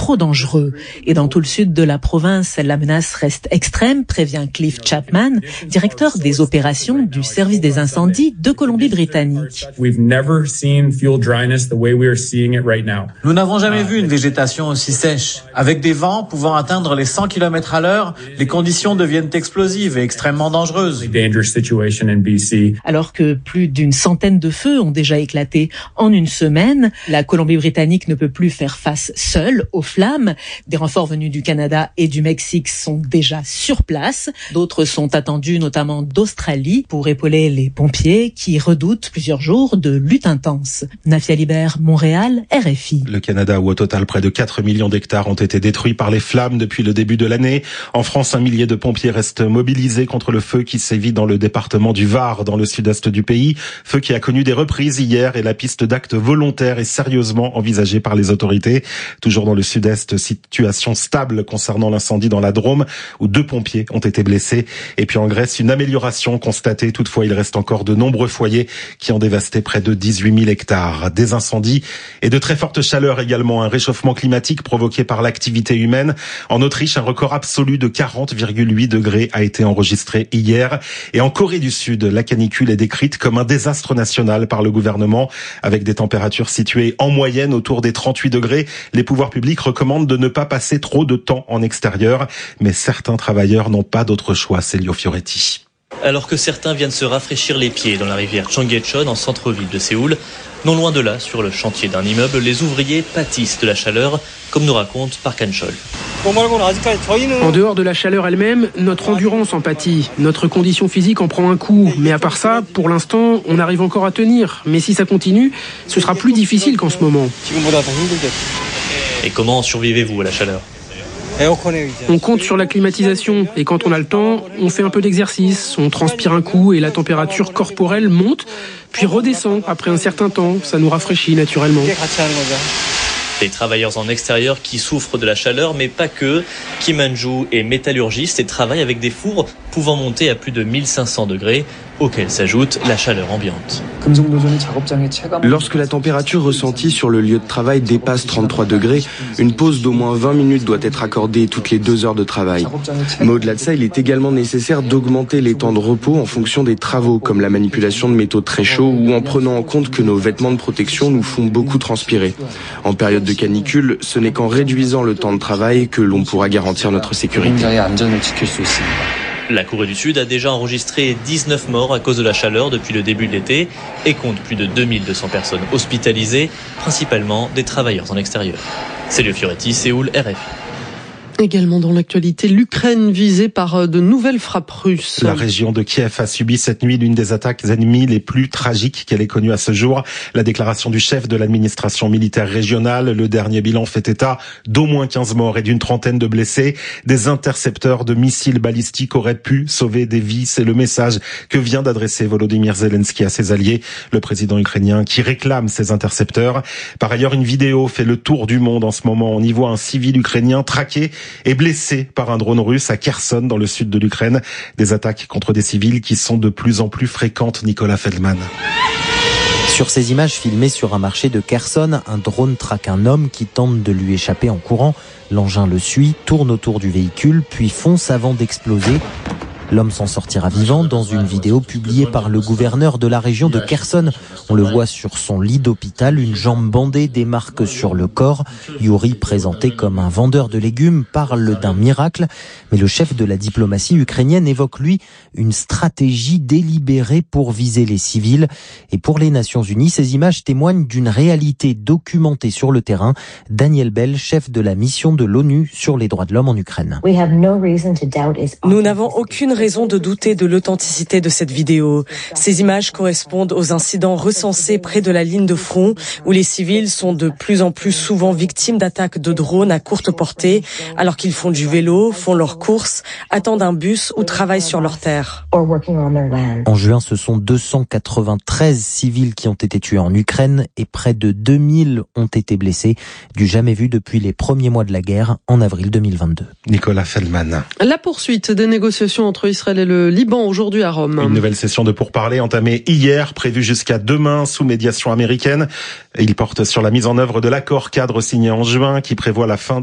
trop dangereux. Et dans tout le sud de la province, la menace reste extrême, prévient Cliff Chapman, directeur des opérations du service des incendies de Colombie-Britannique. Nous n'avons jamais vu une végétation aussi sèche. Avec des vents pouvant atteindre les 100 km à l'heure, les conditions deviennent explosives et extrêmement dangereuses. Alors que plus d'une centaine de feux ont déjà éclaté en une semaine, la Colombie-Britannique ne peut plus faire face seule aux flammes. Des renforts venus du Canada et du Mexique sont déjà sur place. D'autres sont attendus, notamment d'Australie, pour épauler les pompiers qui redoutent plusieurs jours de lutte intense. Nafia Libert, Montréal, RFI. Le Canada, où au total près de 4 millions d'hectares ont été détruits par les flammes depuis le début de l'année. En France, 1 millier de pompiers restent mobilisés contre le feu qui sévit dans le département du Var, dans le sud-est du pays. Feu qui a connu des reprises hier et la piste d'actes volontaires est sérieusement envisagée par les autorités. Toujours dans le sud-est, situation stable concernant l'incendie dans la Drôme, où 2 pompiers ont été blessés. Et puis en Grèce, une amélioration constatée. Toutefois, il reste encore de nombreux foyers qui ont dévasté près de 18 000 hectares. Des incendies et de très fortes chaleurs également. Un réchauffement climatique provoqué par l'activité humaine. En Autriche, un record absolu de 40,8 degrés a été enregistré hier. Et en Corée du Sud, la canicule est décrite comme un désastre national par le gouvernement. Avec des températures situées en moyenne autour des 38 degrés, les pouvoirs publics recommandent de ne pas passer trop de temps en extérieur. Mais certains travailleurs n'ont pas d'autre choix. Célio Fioretti. Alors que certains viennent se rafraîchir les pieds dans la rivière Cheonggyecheon en centre-ville de Séoul, non loin de là, sur le chantier d'un immeuble, les ouvriers pâtissent de la chaleur, comme nous raconte Park Han-chol. En dehors de la chaleur elle-même, notre endurance en pâtit, notre condition physique en prend un coup. Mais à part ça, pour l'instant, on arrive encore à tenir. Mais si ça continue, ce sera plus difficile qu'en ce moment. Et comment survivez-vous à la chaleur ? On compte sur la climatisation et quand on a le temps, on fait un peu d'exercice, on transpire un coup et la température corporelle monte, puis redescend après un certain temps. Ça nous rafraîchit naturellement. Des travailleurs en extérieur qui souffrent de la chaleur, mais pas que. Kim Han-ju est métallurgiste et travaille avec des fours pouvant monter à plus de 1500 degrés, auxquels s'ajoute la chaleur ambiante. Lorsque la température ressentie sur le lieu de travail dépasse 33 degrés, une pause d'au moins 20 minutes doit être accordée toutes les 2 heures de travail. Mais au-delà de ça, il est également nécessaire d'augmenter les temps de repos en fonction des travaux, comme la manipulation de métaux très chauds ou en prenant en compte que nos vêtements de protection nous font beaucoup transpirer. En période de canicule, ce n'est qu'en réduisant le temps de travail que l'on pourra garantir notre sécurité. La Corée du Sud a déjà enregistré 19 morts à cause de la chaleur depuis le début de l'été et compte plus de 2200 personnes hospitalisées, principalement des travailleurs en extérieur. Célio Fioretti, Séoul, RFI. Également dans l'actualité, l'Ukraine visée par de nouvelles frappes russes. La région de Kiev a subi cette nuit l'une des attaques ennemies les plus tragiques qu'elle ait connues à ce jour. La déclaration du chef de l'administration militaire régionale, le dernier bilan fait état d'au moins 15 morts et d'une trentaine de blessés. Des intercepteurs de missiles balistiques auraient pu sauver des vies. C'est le message que vient d'adresser Volodymyr Zelensky à ses alliés, le président ukrainien qui réclame ces intercepteurs. Par ailleurs, une vidéo fait le tour du monde en ce moment. On y voit un civil ukrainien traqué et blessé par un drone russe à Kherson, dans le sud de l'Ukraine. Des attaques contre des civils qui sont de plus en plus fréquentes, Nicolas Feldman. Sur ces images filmées sur un marché de Kherson, un drone traque un homme qui tente de lui échapper en courant. L'engin le suit, tourne autour du véhicule, puis fonce avant d'exploser. L'homme s'en sortira vivant dans une vidéo publiée par le gouverneur de la région de Kherson. On le voit sur son lit d'hôpital, une jambe bandée, des marques sur le corps. Yuri, présenté comme un vendeur de légumes, parle d'un miracle. Mais le chef de la diplomatie ukrainienne évoque, lui, une stratégie délibérée pour viser les civils. Et pour les Nations Unies, ces images témoignent d'une réalité documentée sur le terrain. Daniel Bell, chef de la mission de l'ONU sur les droits de l'homme en Ukraine. Nous n'avons aucune raison de douter de l'authenticité de cette vidéo. Ces images correspondent aux incidents recensés près de la ligne de front, où les civils sont de plus en plus souvent victimes d'attaques de drones à courte portée, alors qu'ils font du vélo, font leurs courses, attendent un bus ou travaillent sur leur terre. En juin, ce sont 293 civils qui ont été tués en Ukraine et près de 2000 ont été blessés, du jamais vu depuis les premiers mois de la guerre en avril 2022. Nicolas Feldman. La poursuite des négociations entre Israël et le Liban aujourd'hui à Rome. Une nouvelle session de pourparlers entamée hier, prévue jusqu'à demain sous médiation américaine. Il porte sur la mise en œuvre de l'accord cadre signé en juin qui prévoit la fin